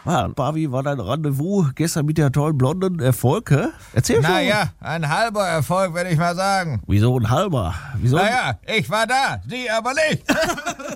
Barbi, war dein Rendezvous gestern mit der tollen blonden Erfolg, hä? Erzähl schon. Naja, ein halber Erfolg, würde ich mal sagen. Wieso ein halber? Wieso? Naja, ich war da, sie aber nicht.